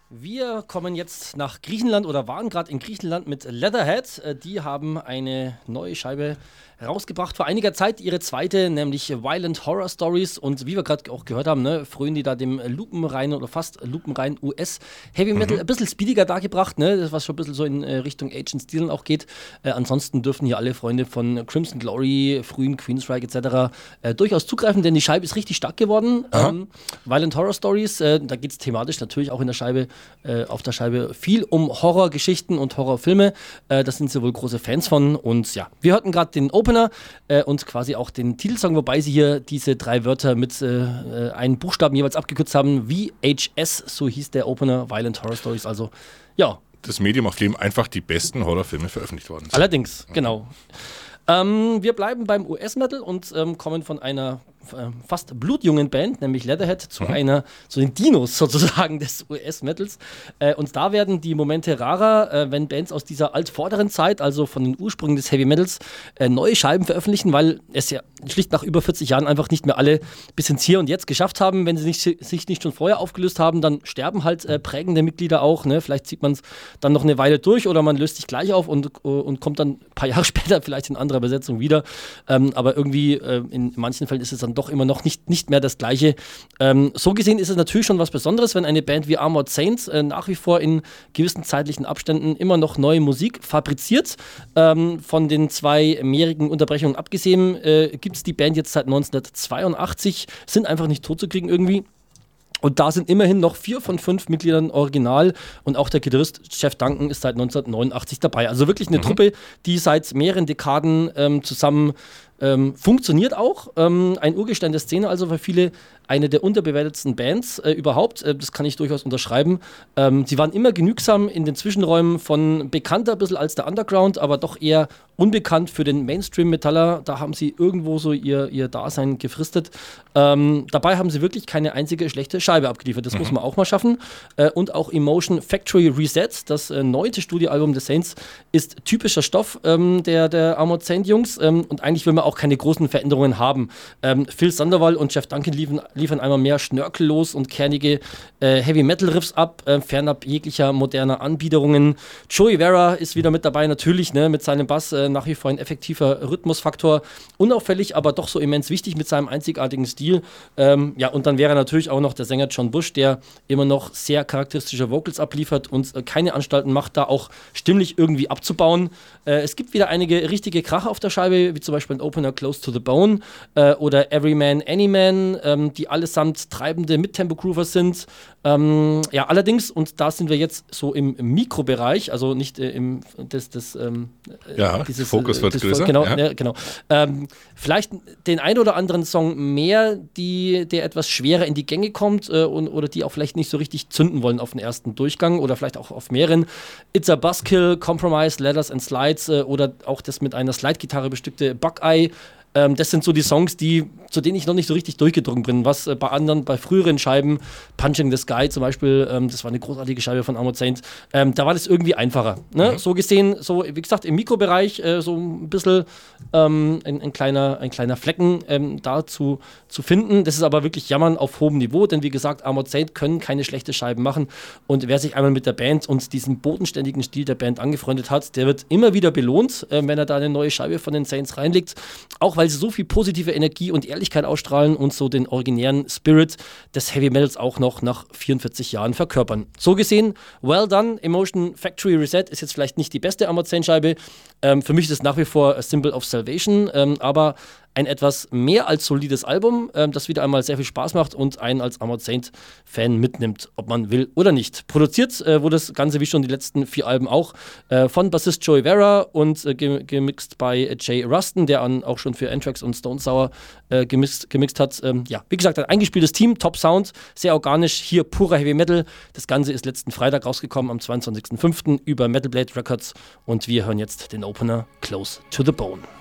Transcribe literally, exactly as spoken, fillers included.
Wir kommen jetzt nach Griechenland oder waren gerade in Griechenland mit Leatherhead. Die haben eine neue Scheibe rausgebracht vor einiger Zeit, ihre zweite, nämlich Violent Horror Stories. Und wie wir gerade auch gehört haben, ne, frönen die da dem lupenreinen oder fast lupenreinen U S-Heavy Metal mhm. ein bisschen speediger dargebracht, ne, was schon ein bisschen so in Richtung Agent Steel auch geht. Äh, ansonsten dürfen hier alle Freunde von Crimson Glory, frühen Queensryche et cetera äh, durchaus zugreifen, denn die Scheibe ist richtig stark geworden. Ähm, Violent Horror Stories, äh, da geht es thematisch natürlich auch in der Scheibe, äh, auf der Scheibe viel um Horrorgeschichten und Horrorfilme. Äh, da sind sie wohl große Fans von. Und ja, wir hörten gerade den Opener äh, und quasi auch den Titelsong, wobei sie hier diese drei Wörter mit äh, einen Buchstaben jeweils abgekürzt haben. V H S, so hieß der Opener, Violent Horror Stories. Also, ja. Das Medium, auf dem einfach die besten Horrorfilme veröffentlicht worden sind. Allerdings, mhm. genau. Ähm, wir bleiben beim U S-Metal und ähm, kommen von einer äh, fast blutjungen Band, nämlich Leatherhead, zu mhm. einer, zu den Dinos sozusagen des U S-Metals. Äh, und da werden die Momente rarer, äh, wenn Bands aus dieser altvorderen Zeit, also von den Ursprüngen des Heavy Metals, äh, neue Scheiben veröffentlichen, weil es ja schlicht nach über vierzig Jahren einfach nicht mehr alle bis ins Hier und Jetzt geschafft haben. Wenn sie nicht, sich nicht schon vorher aufgelöst haben, dann sterben halt äh, prägende Mitglieder auch. Ne? Vielleicht zieht man es dann noch eine Weile durch oder man löst sich gleich auf und, und kommt dann ein paar Jahre später vielleicht in anderer Besetzung wieder. Ähm, aber irgendwie äh, in manchen Fällen ist es dann doch immer noch nicht, nicht mehr das Gleiche. Ähm, so gesehen ist es natürlich schon was Besonderes, wenn eine Band wie Armored Saint äh, nach wie vor in gewissen zeitlichen Abständen immer noch neue Musik fabriziert. Ähm, von den zwei mehrjährigen Unterbrechungen abgesehen, äh, gibt es die Band jetzt seit neunzehnhundertzweiundachtzig, sind einfach nicht totzukriegen irgendwie. Und da sind immerhin noch vier von fünf Mitgliedern original und auch der Gitarrist Jeff Duncan ist seit neunzehnhundertneunundachtzig dabei. Also wirklich eine mhm. Truppe, die seit mehreren Dekaden ähm, zusammen ähm, funktioniert auch. Ähm, ein Urgestein der Szene, also für viele eine der unterbewertetsten Bands äh, überhaupt. Äh, das kann ich durchaus unterschreiben. Ähm, sie waren immer genügsam in den Zwischenräumen von bekannter ein bisschen als der Underground, aber doch eher unbekannt für den Mainstream-Metaller. Da haben sie irgendwo so ihr, ihr Dasein gefristet. Ähm, dabei haben sie wirklich keine einzige schlechte Scheibe abgeliefert. Das mhm. muss man auch mal schaffen. Äh, und auch Emotion Factory Reset, das äh, neunte Studioalbum des Saints, ist typischer Stoff ähm, der, der Armored Saint-Jungs. Ähm, und eigentlich will man auch keine großen Veränderungen haben. Ähm, Phil Sandoval und Jeff Duncan liefern, liefern einmal mehr schnörkellos und kernige äh, Heavy-Metal-Riffs ab, äh, fernab jeglicher moderner Anbiederungen. Joey Vera ist wieder mit dabei, natürlich, ne, mit seinem Bass, äh, nach wie vor ein effektiver Rhythmusfaktor. Unauffällig, aber doch so immens wichtig mit seinem einzigartigen Stil. Ähm, ja, und dann wäre natürlich auch noch der Sänger John Bush, der immer noch sehr charakteristische Vocals abliefert und äh, keine Anstalten macht, da auch stimmlich irgendwie abzubauen. Äh, es gibt wieder einige richtige Kracher auf der Scheibe, wie zum Beispiel ein Opener Close to the Bone äh, oder Every Man, Any Man, ähm, die allesamt treibende Mittempo-Groover sind. Ähm, ja, allerdings, und da sind wir jetzt so im, im Mikrobereich, also nicht äh, im des, des ähm, ja, dieses, Fokus wird das, größer. Genau, ja. ja, genau. Ähm, vielleicht den ein oder anderen Song mehr, die, der etwas schwerer in die Gänge kommt äh, und, oder die auch vielleicht nicht so richtig zünden wollen auf den ersten Durchgang oder vielleicht auch auf mehreren. It's a Buzzkill, Compromise, Ladders and Slides äh, oder auch das mit einer Slide-Gitarre bestückte Buckeye. Ähm, das sind so die Songs, die, zu denen ich noch nicht so richtig durchgedrungen bin. Was äh, bei anderen, bei früheren Scheiben, Punching the Sky zum Beispiel, ähm, das war eine großartige Scheibe von Armored Saint, ähm, da war das irgendwie einfacher. Ne? Mhm. So gesehen, so wie gesagt, im Mikrobereich äh, so ein bisschen ähm, ein, ein, kleiner, ein kleiner Flecken ähm, da zu, zu finden. Das ist aber wirklich Jammern auf hohem Niveau, denn wie gesagt, Armored Saint können keine schlechte Scheiben machen. Und wer sich einmal mit der Band und diesem bodenständigen Stil der Band angefreundet hat, der wird immer wieder belohnt, äh, wenn er da eine neue Scheibe von den Saints reinlegt. Auch weil sie so viel positive Energie und Ehrlichkeit ausstrahlen und so den originären Spirit des Heavy Metals auch noch nach vierundvierzig Jahren verkörpern. So gesehen, well done. Emotion Factory Reset ist jetzt vielleicht nicht die beste Armored Saint-Scheibe. Ähm, für mich ist es nach wie vor a Symbol of Salvation, ähm, aber ein etwas mehr als solides Album, ähm, das wieder einmal sehr viel Spaß macht und einen als Armored Saint-Fan mitnimmt, ob man will oder nicht. Produziert äh, wurde das Ganze wie schon die letzten vier Alben auch äh, von Bassist Joey Vera und äh, gemixt bei äh, Jay Ruston, der an, auch schon für Anthrax und Stone Sour äh, gemixt, gemixt hat. Ähm, ja, wie gesagt, ein eingespieltes Team, Top Sound, sehr organisch, hier purer Heavy Metal. Das Ganze ist letzten Freitag rausgekommen, am zweiundzwanzigsten fünften über Metal Blade Records und wir hören jetzt den Opener Close to the Bone.